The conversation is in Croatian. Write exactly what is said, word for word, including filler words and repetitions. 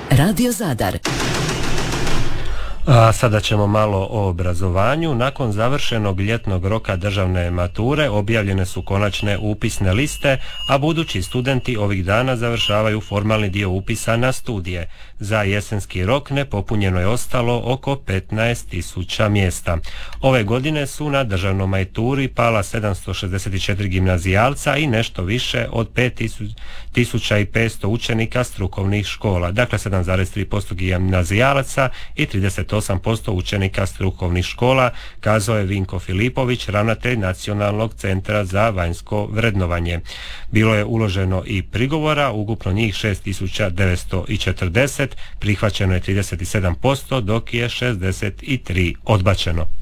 Radio Zadar. A sada ćemo malo o obrazovanju. Nakon završenog ljetnog roka državne mature objavljene su konačne upisne liste, a budući studenti ovih dana završavaju formalni dio upisa na studije. Za jesenski rok nepopunjeno je ostalo oko petnaest tisuća mjesta. Ove godine su na državnoj maturi pala sedamsto šezdeset četiri gimnazijalca i nešto više od pet tisuća petsto učenika strukovnih škola, dakle sedam zarez tri posto gimnazijalaca i trideset osam posto učenika strukovnih škola, kazao je Vinko Filipović, ravnatelj Nacionalnog centra za vanjsko vrednovanje. Bilo je uloženo i prigovora, ukupno njih šest tisuća devetsto četrdeset, prihvaćeno je trideset sedam posto, dok je šezdeset tri odbačeno.